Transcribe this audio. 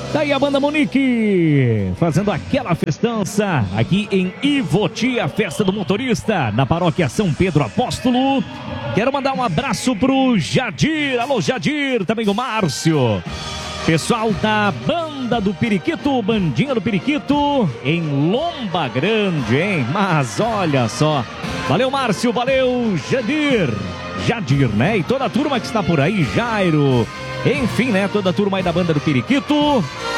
Daí a banda Monique, fazendo aquela festança aqui em Ivoti, a festa do motorista, na paróquia São Pedro Apóstolo. Quero mandar um abraço pro Jadir, alô Jadir, também o Márcio. Pessoal da banda do Periquito, bandinha do Periquito, em Lomba Grande, hein? Mas olha só, valeu Márcio, valeu Jadir, né? E toda a turma que está por aí, Jairo, enfim, né? Toda a turma aí da banda do Periquito.